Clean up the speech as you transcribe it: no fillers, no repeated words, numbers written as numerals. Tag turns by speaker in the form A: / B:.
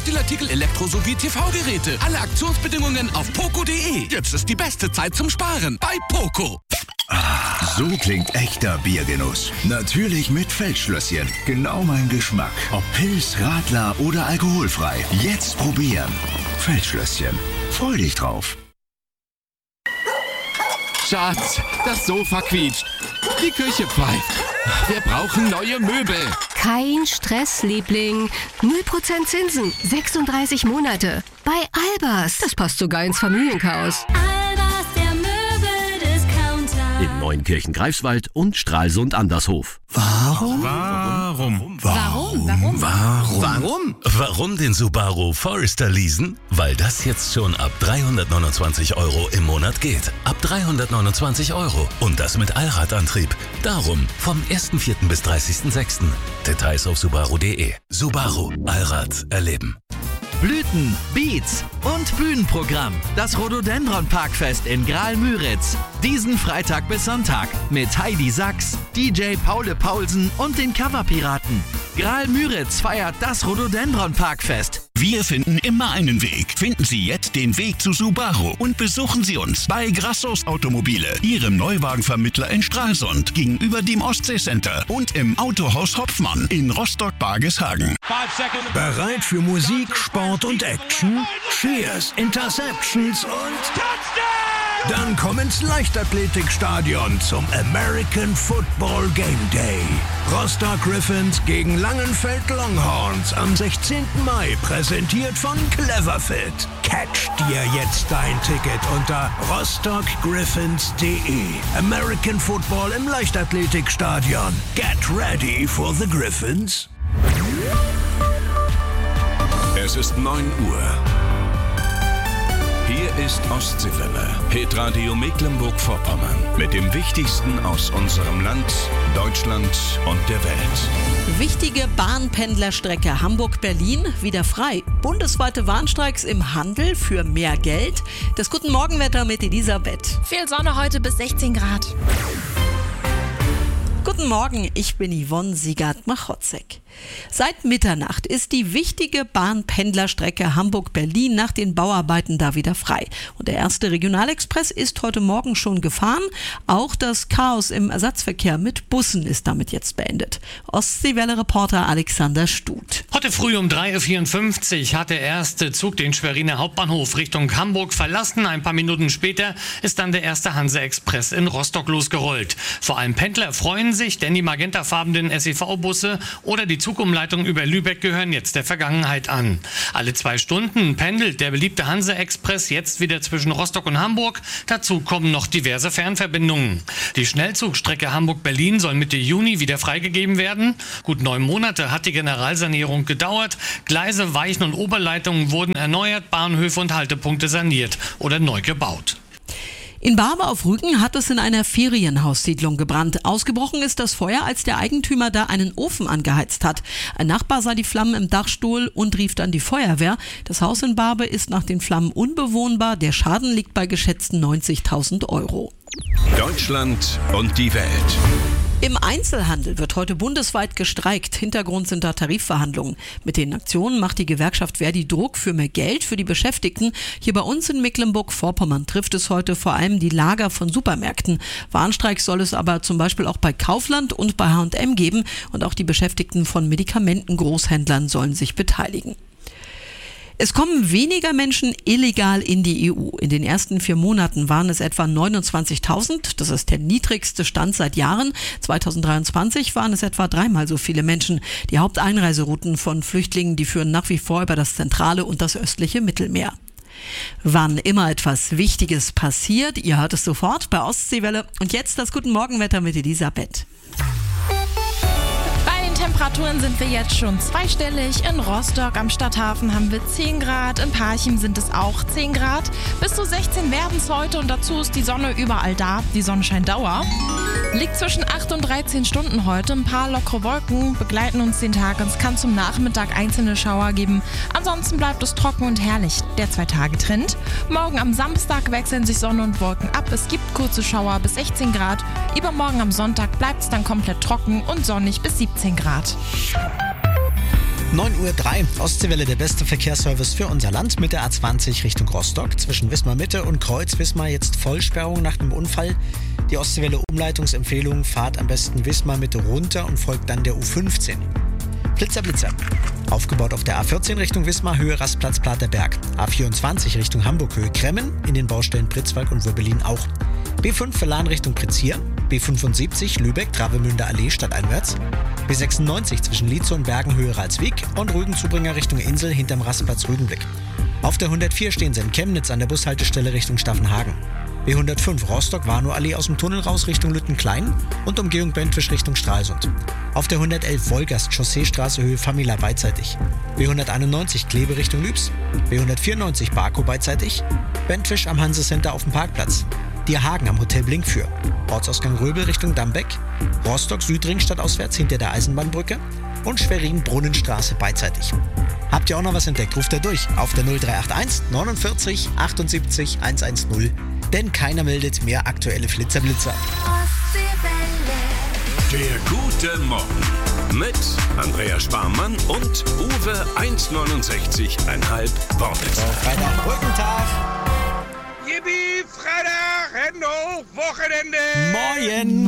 A: Textilartikel, Elektro- sowie TV-Geräte. Alle Aktionsbedingungen auf poco.de. Jetzt ist die beste Zeit zum Sparen bei Poco.
B: So klingt echter Biergenuss. Natürlich mit Feldschlösschen. Genau mein Geschmack. Ob Pils, Radler oder alkoholfrei. Jetzt probieren. Feldschlösschen. Freu dich drauf.
A: Schatz, das Sofa quietscht. Die Küche pfeift. Wir brauchen neue Möbel.
C: Kein Stress, Liebling. 0% Zinsen, 36 Monate. Bei Albers. Das passt sogar ins Familienchaos.
D: Albers, der Möbeldiscounter.
E: In Neunkirchen-Greifswald und Stralsund-Andershof.
F: Warum den Subaru Forester leasen? Weil das jetzt schon ab 329 € im Monat geht. Ab 329 €. Und das mit Allradantrieb. Darum vom 1.4. bis 30.6. Details auf subaru.de. Subaru. Allrad erleben.
G: Blüten, Beats und Bühnenprogramm. Das Rhododendron Parkfest in Graal-Müritz. Diesen Freitag bis Sonntag mit Heidi Sachs, DJ Paule Paulsen und den Coverpiraten. Graal-Müritz feiert das Rhododendron Parkfest.
B: Wir finden immer einen Weg. Finden Sie jetzt den Weg zu Subaru und besuchen Sie uns bei Grassos Automobile, Ihrem Neuwagenvermittler in Stralsund, gegenüber dem Ostseecenter und im Autohaus Hopfmann in Rostock-Bargeshagen. Bereit für Musik, Sport und Action? Cheers, Interceptions und Touchdown! Dann komm ins Leichtathletikstadion zum American Football Game Day. Rostock Griffins gegen Langenfeld Longhorns am 16. Mai, präsentiert von Cleverfit. Catch dir jetzt dein Ticket unter rostockgriffins.de. American Football im Leichtathletikstadion. Get ready for the Griffins.
H: Es ist 9 Uhr. Hier ist Ostseewelle, Hitradio Mecklenburg-Vorpommern. Mit dem Wichtigsten aus unserem Land, Deutschland und der Welt.
I: Wichtige Bahnpendlerstrecke Hamburg-Berlin wieder frei. Bundesweite Warnstreiks im Handel für mehr Geld. Das Guten Morgenwetter mit Elisabeth.
J: Viel Sonne heute bis 16 Grad.
I: Guten Morgen, ich bin Yvonne Siegert-Machotzek. Seit Mitternacht ist die wichtige Bahnpendlerstrecke Hamburg-Berlin nach den Bauarbeiten da wieder frei. Und der erste Regionalexpress ist heute Morgen schon gefahren. Auch das Chaos im Ersatzverkehr mit Bussen ist damit jetzt beendet. Ostseewelle-Reporter Alexander Stut.
K: Heute früh um 3.54 Uhr hat der erste Zug den Schweriner Hauptbahnhof Richtung Hamburg verlassen. Ein paar Minuten später ist dann der erste Hanse-Express in Rostock losgerollt. Vor allem Pendler freuen sich, denn die magentafarbenen SEV-Busse oder die Zugumleitung über Lübeck gehören jetzt der Vergangenheit an. Alle 2 Stunden pendelt der beliebte Hanse-Express jetzt wieder zwischen Rostock und Hamburg. Dazu kommen noch diverse Fernverbindungen. Die Schnellzugstrecke Hamburg-Berlin soll Mitte Juni wieder freigegeben werden. Gut 9 Monate hat die Generalsanierung gedauert. Gleise, Weichen und Oberleitungen wurden erneuert, Bahnhöfe und Haltepunkte saniert oder neu gebaut.
I: In Barbe auf Rügen hat es in einer Ferienhaussiedlung gebrannt. Ausgebrochen ist das Feuer, als der Eigentümer da einen Ofen angeheizt hat. Ein Nachbar sah die Flammen im Dachstuhl und rief dann die Feuerwehr. Das Haus in Barbe ist nach den Flammen unbewohnbar. Der Schaden liegt bei geschätzten 90.000 €.
H: Deutschland und die Welt.
I: Im Einzelhandel wird heute bundesweit gestreikt. Hintergrund sind da Tarifverhandlungen. Mit den Aktionen macht die Gewerkschaft Verdi Druck für mehr Geld für die Beschäftigten. Hier bei uns in Mecklenburg-Vorpommern trifft es heute vor allem die Lager von Supermärkten. Warnstreiks soll es aber zum Beispiel auch bei Kaufland und bei H&M geben. Und auch die Beschäftigten von Medikamentengroßhändlern sollen sich beteiligen. Es kommen weniger Menschen illegal in die EU. In den ersten 4 Monaten waren es etwa 29.000. Das ist der niedrigste Stand seit Jahren. 2023 waren es etwa 3-mal so viele Menschen. Die Haupteinreiserouten von Flüchtlingen, die führen nach wie vor über das zentrale und das östliche Mittelmeer. Wann immer etwas Wichtiges passiert, ihr hört es sofort bei Ostseewelle. Und jetzt das Guten Morgenwetter mit Elisabeth.
J: Temperaturen sind wir jetzt schon zweistellig. In Rostock am Stadthafen haben wir 10 Grad, in Parchim sind es auch 10 Grad. Bis zu 16 werden es heute und dazu ist die Sonne überall da. Die Sonnenscheindauer liegt zwischen 8 und 13 Stunden heute. Ein paar lockere Wolken begleiten uns den Tag und es kann zum Nachmittag einzelne Schauer geben. Ansonsten bleibt es trocken und herrlich. Der 2-Tage-Trend. Morgen am Samstag wechseln sich Sonne und Wolken ab. Es gibt kurze Schauer bis 16 Grad. Übermorgen am Sonntag bleibt es dann komplett trocken und sonnig bis 17 Grad.
L: 9:03 Uhr. Ostseewelle, der beste Verkehrsservice für unser Land mit der A20 Richtung Rostock. Zwischen Wismar Mitte und Kreuz Wismar jetzt Vollsperrung nach dem Unfall. Die Ostseewelle Umleitungsempfehlung, fahrt am besten Wismar Mitte runter und folgt dann der U15. Blitzer. Aufgebaut auf der A14 Richtung Wismar, Höhe Rastplatz Platerberg. A24 Richtung Hamburg, Höhe Kremmen, in den Baustellen Pritzwalk und Wöbbelin auch. B5 Verlan Richtung Pritzhier. B75 Lübeck, Travemünder Allee stadteinwärts. B96 zwischen Lietze und Bergen, Höhe Ralswiek und Rügenzubringer Richtung Insel hinterm Rastplatz Rügenblick. Auf der 104 stehen sie in Chemnitz an der Bushaltestelle Richtung Staffenhagen. B105 Rostock-Warnow-Allee aus dem Tunnel raus Richtung Lüttenklein und Umgehung Bentwisch Richtung Stralsund. Auf der 111 Wolgast Chausseestraße Höhe Famila beidseitig. B191 Kleve Richtung Lübs. B194 Barkow beidseitig. Bentwisch am Hansecenter auf dem Parkplatz. Dierhagen am Hotel Blinkfür. Ortsausgang Röbel Richtung Dambeck. Rostock Südring stadtauswärts hinter der Eisenbahnbrücke. Und Schwerin Brunnenstraße beidseitig. Habt ihr auch noch was entdeckt? Ruft da durch auf der 0381 49 78 110. Denn keiner meldet mehr aktuelle Flitzer-Blitzer.
H: Der gute Morgen mit Andrea Sparmann und Uwe 1,69,5 Worte.
L: So, Freitag, Brückentag.
M: Yippie, Freitag, Hände hoch, Wochenende.
L: Moin.